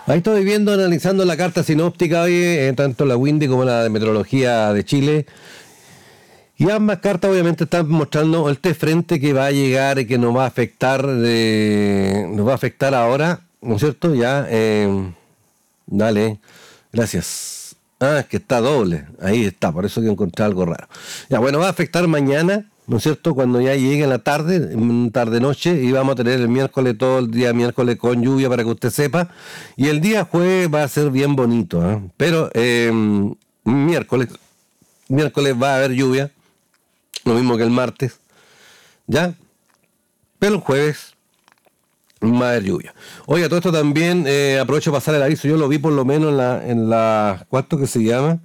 Ahí estoy viendo, analizando la carta sinóptica hoy, tanto la Windy como la de Meteorología de Chile. Y ambas cartas obviamente están mostrando este frente que va a llegar y que nos va a afectar, nos va a afectar ahora, ¿no es cierto? Ya, dale, gracias. Ah, es que está doble, ahí está, por eso que encontré algo raro. Ya, bueno, va a afectar mañana, ¿no es cierto? Cuando ya llegue en la tarde, tarde-noche, y vamos a tener el miércoles, todo el día miércoles con lluvia para que usted sepa. Y el día jueves va a ser bien bonito, ¿eh? Pero miércoles va a haber lluvia, lo mismo que el martes, ¿ya? Pero el jueves va a haber lluvia. Oiga, todo esto también, aprovecho para pasar el aviso, yo lo vi por lo menos ¿cuánto que se llama?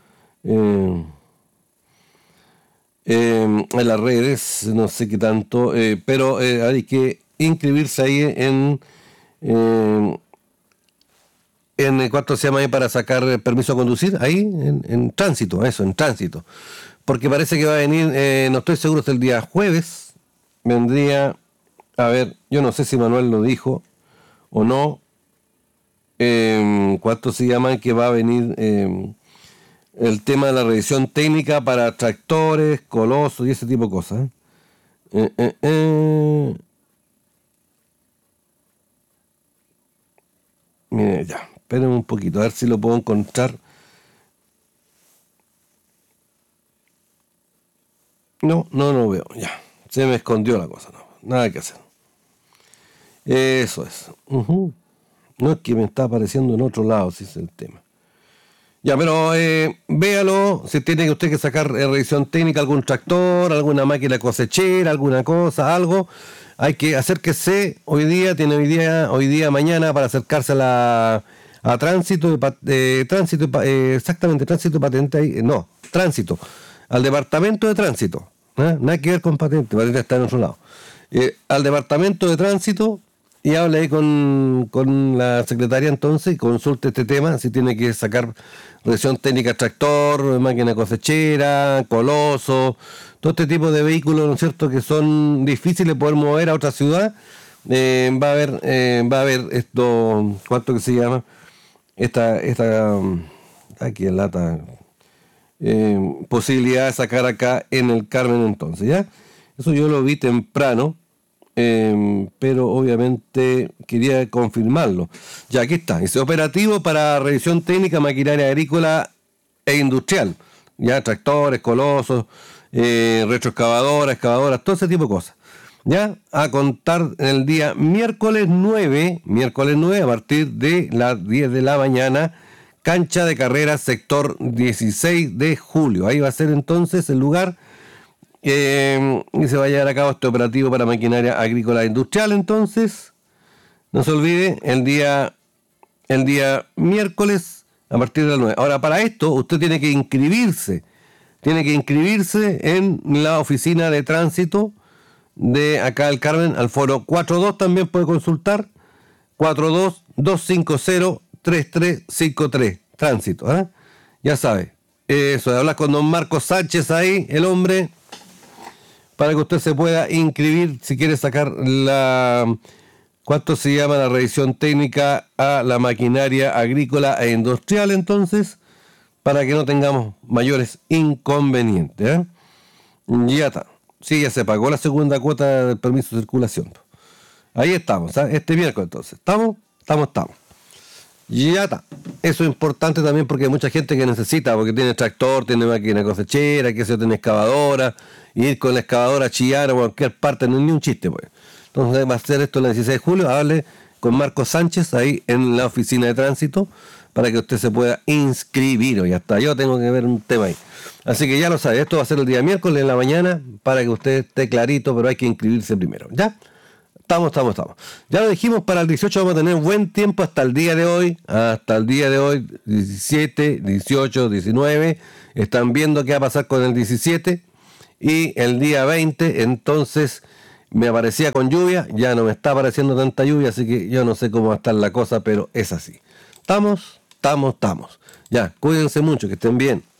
En las redes, no sé qué tanto, pero hay que inscribirse ahí ¿cuánto se llama ahí para sacar permiso a conducir? Ahí, en tránsito, eso, en tránsito. Porque parece que va a venir, no estoy seguro, hasta el día jueves, vendría, a ver, yo no sé si Manuel lo dijo o no, ¿cuánto se llama que va a venir el tema de la revisión técnica para tractores, colosos y ese tipo de cosas? Mire, ya, espérenme un poquito, a ver si lo puedo encontrar. No lo veo, ya. Se me escondió la cosa, no. Nada que hacer. Eso es. No es que me está apareciendo en otro lado, si es el tema. Ya, pero véalo, si tiene usted que sacar revisión técnica, algún tractor, alguna máquina cosechera, alguna cosa, algo, hay que acérquese hoy día, mañana, para acercarse a tránsito, exactamente, tránsito patente ahí, no, tránsito, al departamento de tránsito, nada que ver con patente está en otro lado, al departamento de tránsito. Y hable ahí con la secretaria entonces y consulte este tema, si tiene que sacar revisión técnica tractor, máquina cosechera, coloso, todo este tipo de vehículos, ¿no es cierto?, que son difíciles de poder mover a otra ciudad. Va a haber esto, ¿cuánto que se llama? Aquí en lata, posibilidad de sacar acá en el Carmen entonces, ¿ya? Eso yo lo vi temprano. Pero obviamente quería confirmarlo. Ya, aquí está. Dice: operativo para revisión técnica, maquinaria agrícola e industrial. Ya, tractores, colosos, retroexcavadoras, excavadoras, todo ese tipo de cosas. Ya, a contar el día miércoles 9, a partir de las 10 de la mañana, cancha de carreras, sector 16 de julio. Ahí va a ser entonces el lugar. Y se va a llevar a cabo este operativo para maquinaria agrícola e industrial. Entonces, no se olvide, el día miércoles a partir de las 9. Ahora, para esto, usted tiene que inscribirse en la oficina de tránsito de acá del Carmen, al foro 42. También puede consultar 42-250-3353, tránsito, ya sabe, eso de hablar con don Marcos Sánchez ahí, el hombre, para que usted se pueda inscribir si quiere sacar ¿cuánto se llama? La revisión técnica a la maquinaria agrícola e industrial, entonces, para que no tengamos mayores inconvenientes. Ya está. Sí, ya se pagó la segunda cuota del permiso de circulación. Ahí estamos, este miércoles entonces. ¿Estamos? Estamos. Ya está. Eso es importante también porque hay mucha gente que necesita, porque tiene tractor, tiene máquina cosechera, que se tiene excavadora, y ir con la excavadora a chillar a cualquier parte no es ni un chiste, pues. Entonces va a hacer esto el 16 de julio, hable con Marcos Sánchez ahí en la oficina de tránsito para que usted se pueda inscribir. Y hasta yo tengo que ver un tema ahí. Así que ya lo sabe, esto va a ser el día miércoles en la mañana para que usted esté clarito, pero hay que inscribirse primero, ¿ya? Estamos. Ya lo dijimos, para el 18 vamos a tener buen tiempo hasta el día de hoy. 17, 18, 19. Están viendo qué va a pasar con el 17. Y el día 20, entonces, me aparecía con lluvia. Ya no me está apareciendo tanta lluvia, así que yo no sé cómo va a estar la cosa, pero es así. Estamos. Ya, cuídense mucho, que estén bien.